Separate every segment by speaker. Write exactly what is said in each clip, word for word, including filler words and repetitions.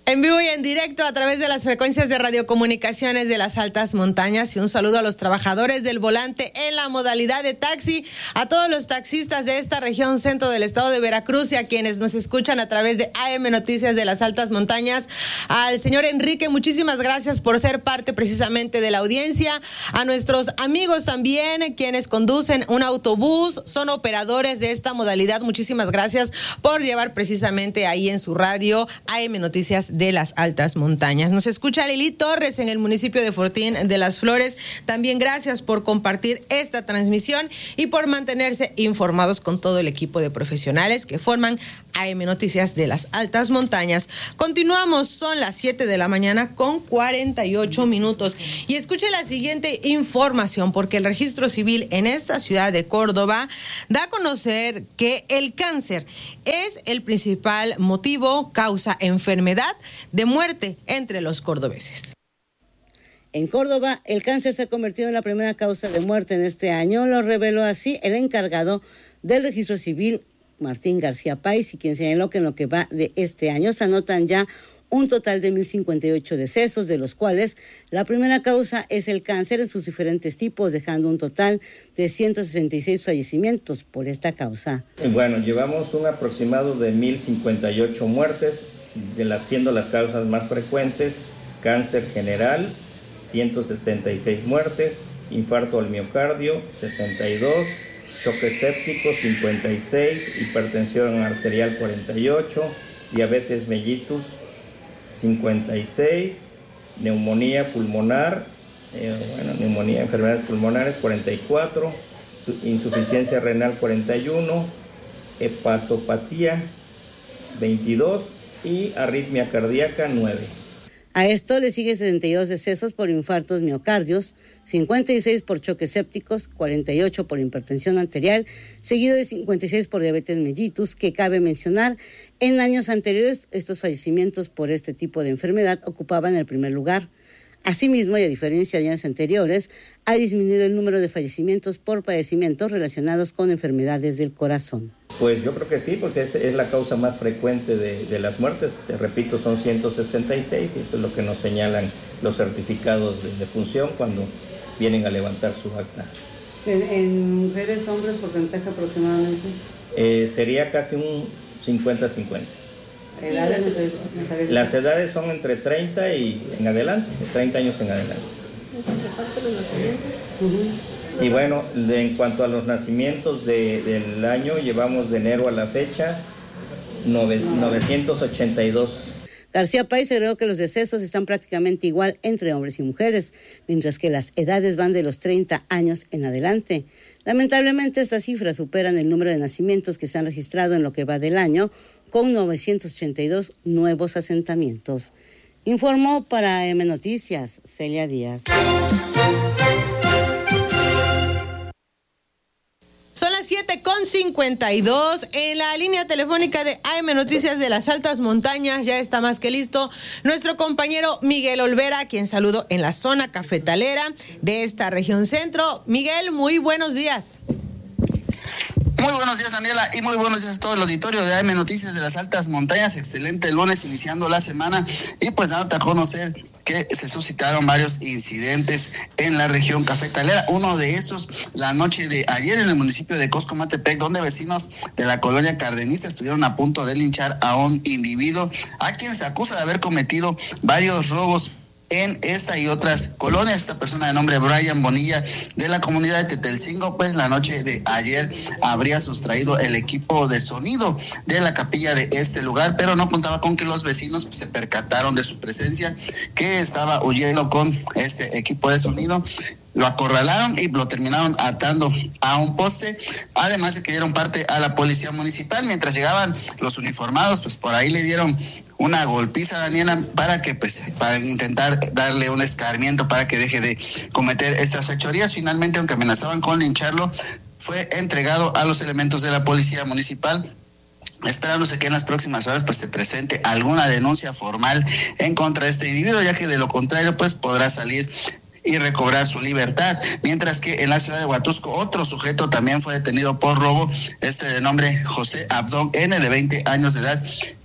Speaker 1: En vivo y en directo a través de las frecuencias de radiocomunicaciones de las altas montañas, y un saludo a los trabajadores del volante en la modalidad de taxi, a todos los taxistas de esta región centro del estado de Veracruz y a quienes nos escuchan a través de A M Noticias de las altas montañas. Al señor Enrique, muchísimas gracias por ser parte precisamente de la audiencia. A nuestros amigos también, quienes conducen un autobús, son operadores de esta modalidad, muchísimas gracias por llevar precisamente ahí en su radio A M Noticias de las altas montañas. Nos escucha Lili Torres en el municipio de Fortín de las Flores. También gracias por compartir esta transmisión y por mantenerse informados con todo el equipo de profesionales que forman A M Noticias de las altas montañas. Continuamos, son las siete de la mañana con cuarenta y ocho minutos. Y escuche la siguiente información, porque el registro civil en esta ciudad de Córdoba da a conocer que el cáncer es el principal motivo, causa, enfermedad de muerte entre los cordobeses.
Speaker 2: En Córdoba, el cáncer se ha convertido en la primera causa de muerte en este año, lo reveló así el encargado del registro civil, Martín García Páez, y quien señaló que en lo que va de este año se anotan ya un total de mil cincuenta y ocho decesos, de los cuales la primera causa es el cáncer en sus diferentes tipos, dejando un total de ciento sesenta y seis fallecimientos por esta causa.
Speaker 3: Bueno, llevamos un aproximado de mil cincuenta y ocho muertes, de las siendo las causas más frecuentes: cáncer general, ciento sesenta y seis muertes, infarto al miocardio, sesenta y dos, choque séptico, cincuenta y seis, hipertensión arterial, cuarenta y ocho, diabetes mellitus, cincuenta y seis, neumonía pulmonar, eh, bueno, neumonía, enfermedades pulmonares, cuarenta y cuatro, insuficiencia renal, cuarenta y uno, hepatopatía, veintidós y arritmia cardíaca, nueve.
Speaker 2: A esto le sigue sesenta y dos decesos por infartos miocardios, cincuenta y seis por choques sépticos, cuarenta y ocho por hipertensión arterial, seguido de cincuenta y seis por diabetes mellitus, que cabe mencionar, en años anteriores estos fallecimientos por este tipo de enfermedad ocupaban el primer lugar. Asimismo, y a diferencia de años anteriores, ha disminuido el número de fallecimientos por padecimientos relacionados con enfermedades del corazón.
Speaker 3: Pues yo creo que sí, porque es, es la causa más frecuente de, de las muertes. Te repito, son ciento sesenta y seis, y eso es lo que nos señalan los certificados de defunción cuando vienen a levantar su acta.
Speaker 2: ¿En, en mujeres, hombres, porcentaje aproximadamente?
Speaker 3: Eh, sería casi un cincuenta cincuenta.
Speaker 2: ¿Edades?
Speaker 3: Las edades son entre treinta y en adelante, treinta años en adelante. Uh-huh. Y bueno, de, en cuanto a los nacimientos de, del año, llevamos de enero a la fecha nove, novecientos ochenta y dos.
Speaker 2: García Páez agregó que los decesos están prácticamente igual entre hombres y mujeres, mientras que las edades van de los treinta años en adelante. Lamentablemente, estas cifras superan el número de nacimientos que se han registrado en lo que va del año, con novecientos ochenta y dos nuevos asentamientos. Informó para A M Noticias, Celia Díaz.
Speaker 1: Son las siete con cincuenta y dos. En la línea telefónica de A M Noticias de las altas montañas ya está más que listo nuestro compañero Miguel Olvera, quien saludo en la zona cafetalera de esta región centro. Miguel, muy buenos días.
Speaker 4: Muy buenos días, Daniela, y muy buenos días a todo el auditorio de A M Noticias de las altas montañas. Excelente lunes iniciando la semana, y pues dándote a conocer que se suscitaron varios incidentes en la región cafetalera. Uno de estos, la noche de ayer en el municipio de Coscomatepec, donde vecinos de la colonia Cardenista estuvieron a punto de linchar a un individuo a quien se acusa de haber cometido varios robos en esta y otras colonias. Esta persona de nombre Brian Bonilla, de la comunidad de Tetelcingo, pues la noche de ayer habría sustraído el equipo de sonido de la capilla de este lugar, pero no contaba con que los vecinos pues, se percataron de su presencia, que estaba huyendo con este equipo de sonido. Lo acorralaron y lo terminaron atando a un poste, además de que dieron parte a la policía municipal. Mientras llegaban los uniformados, pues por ahí le dieron una golpiza, Daniela, para que pues para intentar darle un escarmiento para que deje de cometer estas fechorías. Finalmente, aunque amenazaban con lincharlo, fue entregado a los elementos de la policía municipal, esperándose que en las próximas horas pues se presente alguna denuncia formal en contra de este individuo, ya que de lo contrario pues podrá salir y recobrar su libertad. Mientras que en la ciudad de Huatusco, otro sujeto también fue detenido por robo, este de nombre José Abdón N, de veinte años de edad,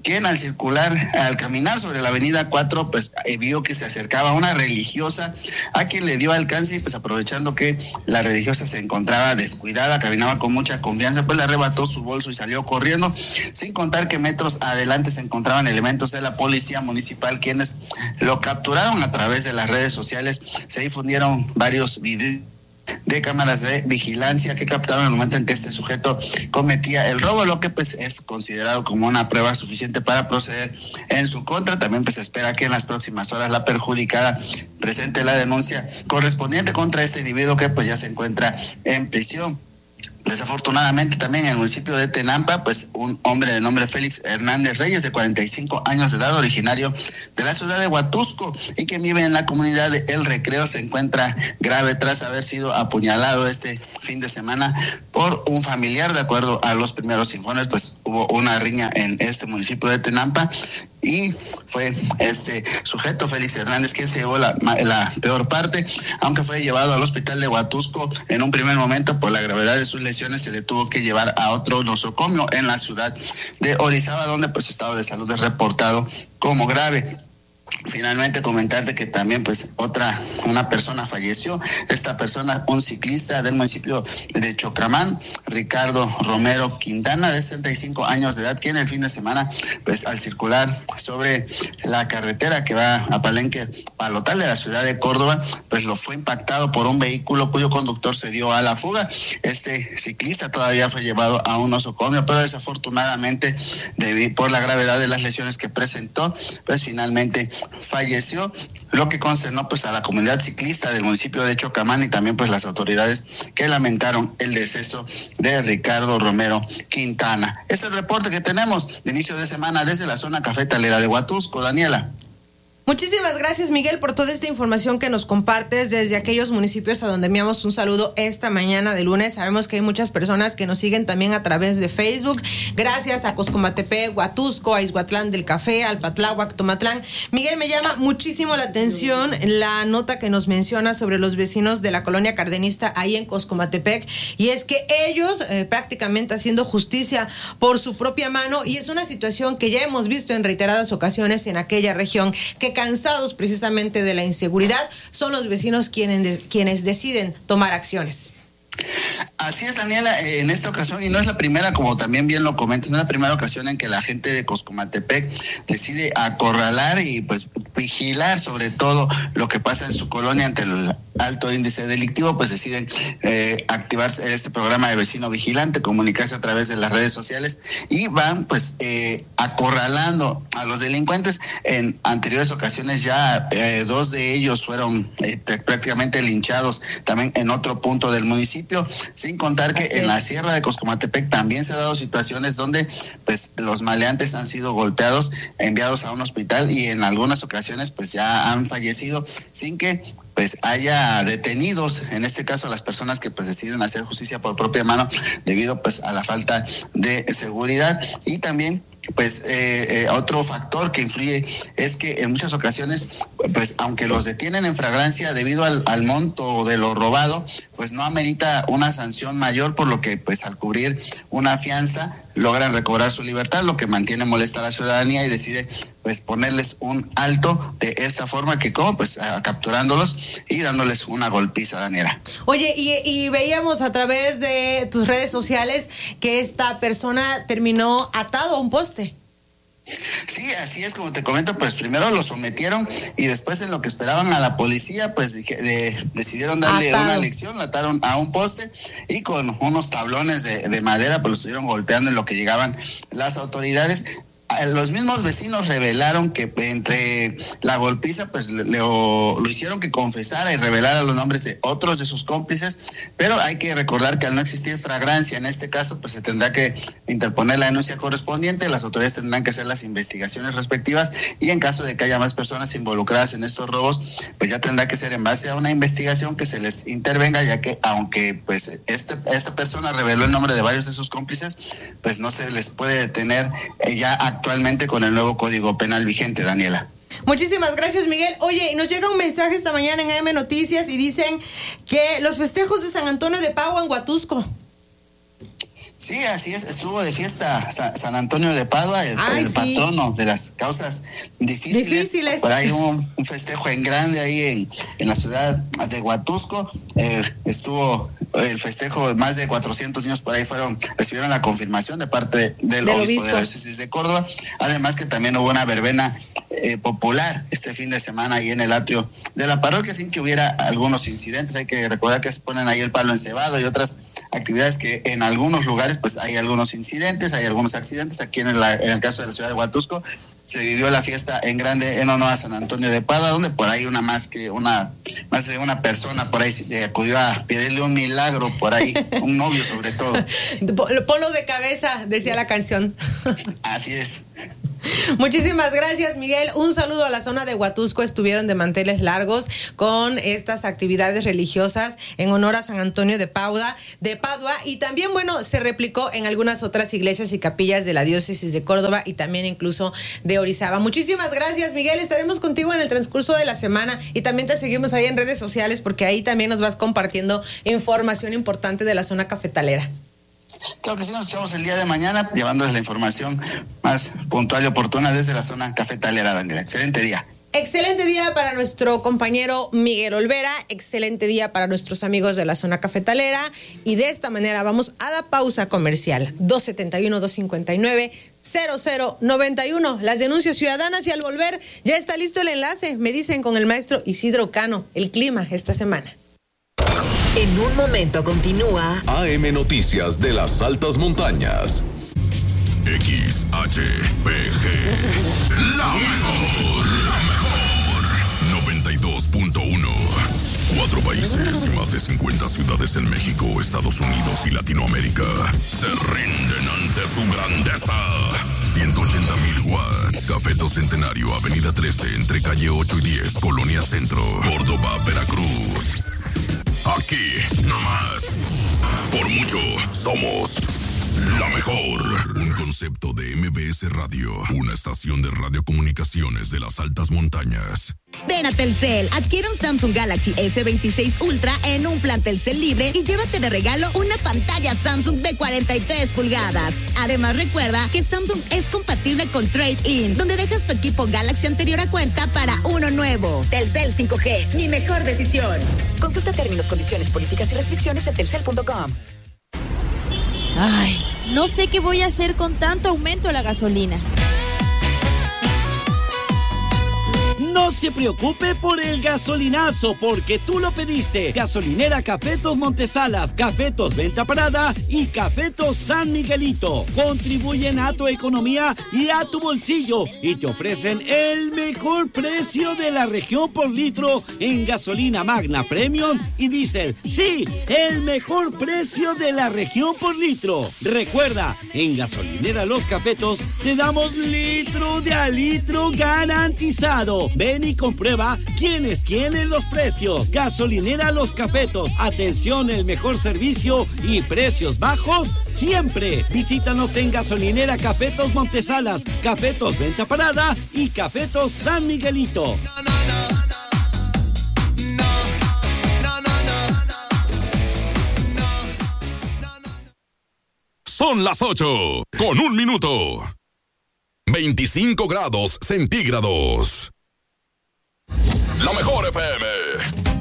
Speaker 4: quien al circular, al caminar sobre la avenida cuatro, pues eh, vio que se acercaba una religiosa, a quien le dio alcance y pues aprovechando que la religiosa se encontraba descuidada, caminaba con mucha confianza, pues le arrebató su bolso y salió corriendo, sin contar que metros adelante se encontraban elementos de la policía municipal, quienes lo capturaron. A través de las redes sociales se difundieron varios videos de cámaras de vigilancia que captaron el momento en que este sujeto cometía el robo, lo que pues es considerado como una prueba suficiente para proceder en su contra. También pues se espera que en las próximas horas la perjudicada presente la denuncia correspondiente contra este individuo, que pues ya se encuentra en prisión. Desafortunadamente también en el municipio de Tenampa, pues un hombre de nombre Félix Hernández Reyes, de cuarenta y cinco años de edad, originario de la ciudad de Huatusco y que vive en la comunidad de El Recreo, se encuentra grave tras haber sido apuñalado este fin de semana por un familiar. De acuerdo a los primeros informes, pues hubo una riña en este municipio de Tenampa y fue este sujeto, Félix Hernández, quien se llevó la, la peor parte, aunque fue llevado al hospital de Huatusco. En un primer momento, por la gravedad de sus lesiones, se le tuvo que llevar a otro nosocomio en la ciudad de Orizaba, donde pues su estado de salud es reportado como grave. Finalmente comentarte que también pues otra, una persona falleció. Esta persona, un ciclista del municipio de Chocramán, Ricardo Romero Quintana, de sesenta y cinco años de edad, quien el fin de semana pues al circular sobre la carretera que va a Palenque Palotal de la ciudad de Córdoba, pues lo fue impactado por un vehículo cuyo conductor se dio a la fuga. Este ciclista todavía fue llevado a un nosocomio, pero desafortunadamente debido por la gravedad de las lesiones que presentó, pues finalmente falleció, lo que concernó pues a la comunidad ciclista del municipio de Chocamán y también pues las autoridades que lamentaron el deceso de Ricardo Romero Quintana. Es el reporte que tenemos de inicio de semana desde la zona cafetalera de Huatusco. Daniela.
Speaker 1: Muchísimas gracias, Miguel, por toda esta información que nos compartes desde aquellos municipios a donde enviamos un saludo esta mañana de lunes. Sabemos que hay muchas personas que nos siguen también a través de Facebook. Gracias a Coscomatepec, Huatusco, a Izhuatlán del Café, al Patláhuac, Tomatlán. Miguel, me llama muchísimo la atención la nota que nos menciona sobre los vecinos de la colonia cardenista ahí en Coscomatepec, y es que ellos eh, prácticamente haciendo justicia por su propia mano, y es una situación que ya hemos visto en reiteradas ocasiones en aquella región, que cansados precisamente de la inseguridad, son los vecinos quienes, quienes deciden tomar acciones.
Speaker 4: Así es, Daniela, en esta ocasión, y no es la primera, como también bien lo comentas, no es la primera ocasión en que la gente de Coscomatepec decide acorralar y pues vigilar sobre todo lo que pasa en su colonia ante el alto índice delictivo, pues deciden eh, activar este programa de vecino vigilante, comunicarse a través de las redes sociales y van pues eh, acorralando a los delincuentes. En anteriores ocasiones ya eh, dos de ellos fueron eh, prácticamente linchados también en otro punto del municipio, sin contar que en la sierra de Coscomatepec también se han dado situaciones donde pues los maleantes han sido golpeados, enviados a un hospital y en algunas ocasiones pues ya han fallecido sin que pues haya detenidos, en este caso las personas que pues deciden hacer justicia por propia mano debido pues a la falta de seguridad. Y también pues eh, eh, otro factor que influye es que en muchas ocasiones pues aunque los detienen en flagrancia debido al, al monto de lo robado, pues no amerita una sanción mayor, por lo que pues al cubrir una fianza logran recobrar su libertad, lo que mantiene molesta a la ciudadanía y decide pues ponerles un alto de esta forma, que como pues a, capturándolos y dándoles una golpiza, Daniela.
Speaker 1: Oye, y, y veíamos a través de tus redes sociales que esta persona terminó atado a un poste.
Speaker 4: Sí, así es, como te comento, pues primero lo sometieron y después en lo que esperaban a la policía, pues de, de, decidieron darle Atado. una lección, lo ataron a un poste y con unos tablones de, de madera pues lo estuvieron golpeando en lo que llegaban las autoridades. Los mismos vecinos revelaron que entre la golpiza pues le, le, lo, lo hicieron que confesara y revelara los nombres de otros de sus cómplices, pero hay que recordar que al no existir flagrancia en este caso pues se tendrá que interponer la denuncia correspondiente, las autoridades tendrán que hacer las investigaciones respectivas y en caso de que haya más personas involucradas en estos robos pues ya tendrá que ser en base a una investigación que se les intervenga, ya que aunque pues este, esta persona reveló el nombre de varios de sus cómplices, pues no se les puede detener eh, ya actualmente con el nuevo Código Penal vigente, Daniela.
Speaker 1: Muchísimas gracias, Miguel. Oye, nos llega un mensaje esta mañana en A M Noticias y dicen que los festejos de San Antonio de Padua en Huatusco.
Speaker 4: Sí, así es, estuvo de fiesta San Antonio de Padua, el,
Speaker 1: Ay,
Speaker 4: el
Speaker 1: sí.
Speaker 4: patrono de las causas difíciles.
Speaker 1: Difíciles.
Speaker 4: Por ahí hubo un, un festejo en grande ahí en, en la ciudad de Huatusco. Eh, estuvo el festejo, más de cuatrocientos niños por ahí fueron, recibieron la confirmación de parte del, del obispo, obispo de la diócesis de Córdoba. Además que también hubo una verbena eh, popular este fin de semana ahí en el atrio de la parroquia, sin que hubiera algunos incidentes. Hay que recordar que se ponen ahí el palo encebado y otras actividades que en algunos lugares pues hay algunos incidentes, hay algunos accidentes. Aquí en el, en el caso de la ciudad de Huatusco se vivió la fiesta en grande en honor a San Antonio de Padua, donde por ahí una más que una más de una persona por ahí eh, acudió a pedirle un milagro por ahí, un novio sobre todo.
Speaker 1: Polo de cabeza, decía la canción.
Speaker 4: Así es.
Speaker 1: Muchísimas gracias, Miguel. Un saludo a la zona de Huatusco. Estuvieron de manteles largos con estas actividades religiosas en honor a San Antonio de Padua, de Padua, y también, bueno, se replicó en algunas otras iglesias y capillas de la diócesis de Córdoba y también incluso de Orizaba. Muchísimas gracias, Miguel. Estaremos contigo en el transcurso de la semana y también te seguimos ahí en redes sociales porque ahí también nos vas compartiendo información importante de la zona cafetalera.
Speaker 4: Claro que sí, nos echamos el día de mañana llevándoles la información más puntual y oportuna desde la zona cafetalera, Daniela. Excelente día.
Speaker 1: Excelente día para nuestro compañero Miguel Olvera, excelente día para nuestros amigos de la zona cafetalera, y de esta manera vamos a la pausa comercial. dos setenta y uno, dos cincuenta y nueve, cero cero noventa y uno. Las denuncias ciudadanas, y al volver ya está listo el enlace, me dicen, con el maestro Isidro Cano, el clima esta semana.
Speaker 5: En un momento continúa
Speaker 6: A M Noticias de las Altas Montañas. X H P G. La mejor. La mejor. noventa y dos punto uno. Cuatro países y más de cincuenta ciudades en México, Estados Unidos y Latinoamérica se rinden ante su grandeza. ciento ochenta mil watts. Cafeto Centenario, Avenida trece, entre calle ocho y diez, Colonia Centro, Córdoba, Veracruz. Aquí, nomás. Por mucho, somos la mejor. Un concepto de M B S Radio, una estación de radiocomunicaciones de las altas montañas.
Speaker 7: Ven a Telcel, adquiere un Samsung Galaxy ese veintiséis Ultra en un plan Telcel libre y llévate de regalo una pantalla Samsung de cuarenta y tres pulgadas. Además, recuerda que Samsung es compatible con Trade-in, donde dejas tu equipo Galaxy anterior a cuenta para uno nuevo. Telcel cinco G, mi mejor decisión.
Speaker 5: Consulta términos, condiciones, políticas y restricciones en telcel punto com.
Speaker 8: Ay, no sé qué voy a hacer con tanto aumento de la gasolina.
Speaker 9: No se preocupe por el gasolinazo, porque tú lo pediste. Gasolinera Cafetos Montesalas, Cafetos Venta Parada y Cafetos San Miguelito. Contribuyen a tu economía y a tu bolsillo y te ofrecen el mejor precio de la región por litro en gasolina Magna Premium y Diesel. Sí, el mejor precio de la región por litro. Recuerda, en Gasolinera Los Cafetos te damos litro de a litro garantizado. Ven y comprueba quién es quién en los precios. Gasolinera Los Cafetos. Atención, el mejor servicio y precios bajos siempre. Visítanos en Gasolinera Cafetos Montesalas, Cafetos Venta Parada y Cafetos San Miguelito.
Speaker 6: Son las ocho, con un minuto. veinticinco grados centígrados. La mejor F M.